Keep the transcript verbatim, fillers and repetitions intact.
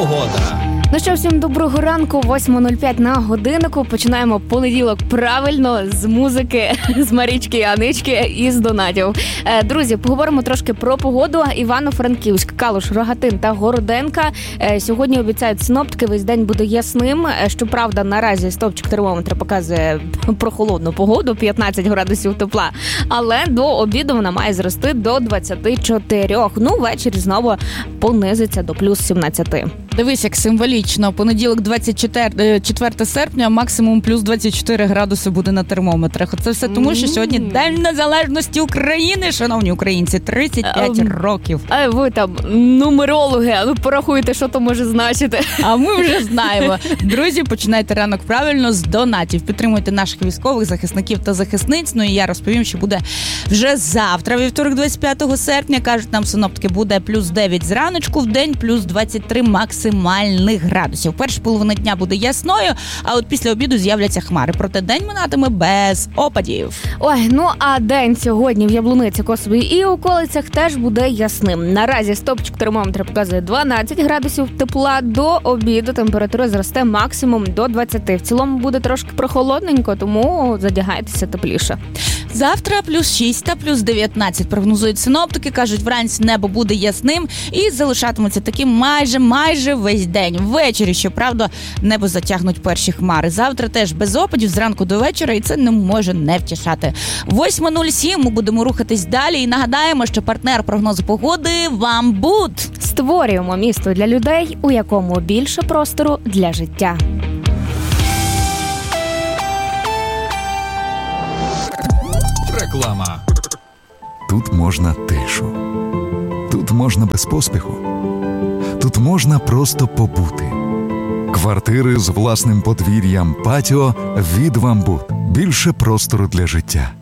Погода. Ну що, всім доброго ранку, восьма нуль п'ять на годиннику. Починаємо понеділок правильно з музики, з Марічки і Анички і з донатів. Друзі, поговоримо трошки про погоду. Івано-Франківськ, Калуш, Рогатин та Городенка. Сьогодні обіцяють синоптики, весь день буде ясним. Щоправда, наразі стовпчик термометра показує прохолодну погоду, п'ятнадцять градусів тепла. Але до обіду вона має зрости до двадцять чотири. Ну, ввечері знову понизиться до плюс сімнадцять. Дивись, як символічно. Понеділок, двадцять четвертого серпня, максимум плюс двадцять чотири градуси буде на термометрах. Це все тому, що сьогодні День Незалежності України, шановні українці, тридцять п'ять років. А ви там нумерологи, а ви порахуйте, що то може значити. А ми вже знаємо. Друзі, починайте ранок правильно з донатів. Підтримуйте наших військових, захисників та захисниць. Ну і я розповім, що буде вже завтра, вівторок, двадцять п'ятого серпня. Кажуть нам синоптики, буде плюс дев'ять зраночку, в день плюс двадцять три максимальних градусів. Перша половина дня буде ясною, а от після обіду з'являться хмари. Проте день минатиме без опадів. Ой, ну а день сьогодні в Яблуниці, Косові і околицях теж буде ясним. Наразі стопчик термометра показує дванадцять градусів тепла. До обіду температура зросте максимум до двадцяти. В цілому буде трошки прохолодненько, тому задягайтеся тепліше. Завтра плюс шість та плюс дев'ятнадцять прогнозують синоптики. Кажуть, вранці небо буде ясним і залишатиметься таким майже-майже весь день. Ввечері, щоправда, небо затягнуть перші хмари. Завтра теж без опадів зранку до вечора, і це не може не втішати. восьма нуль сім, ми будемо рухатись далі і нагадаємо, що партнер прогнозу погоди «Вамбут». Створюємо місто для людей, у якому більше простору для життя. Реклама. Тут можна тишу. Тут можна без поспіху. Тут можна просто побути. Квартири з власним подвір'ям, патіо від «Вамбут». Більше простору для життя.